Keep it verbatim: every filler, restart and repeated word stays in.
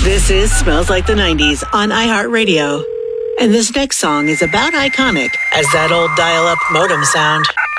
This is Smells Like the nineties on iHeartRadio. And this next song is about iconic as that old dial-up modem sound.